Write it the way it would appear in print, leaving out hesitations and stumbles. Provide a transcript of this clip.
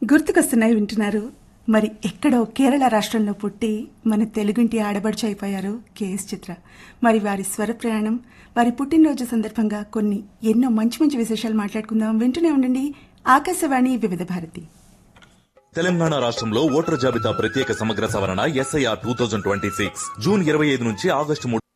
గుర్తుకొస్తున్నాయి వింటున్నారు. మరి ఎక్కడో కేరళ రాష్ట్రంలో పుట్టి మన తెలుగుంటి ఆడబడుచు అయిపోయారు కేఎస్ చిత్ర. మరి వారి స్వర ప్రయాణం, వారి పుట్టినరోజు సందర్భంగా కొన్ని ఎన్నో మంచి మంచి విశేషాలు మాట్లాడుకుందాం. వింటూనే ఉండండి ఆకాశవాణి వివిధ భారతి. తెలంగాణ రాష్ట్రంలో ఓటర్ జాబితా ప్రత్యేక సమగ్ర సవరణ SIR 2026 జూన్ 25 నుంచి ఆగస్టు 3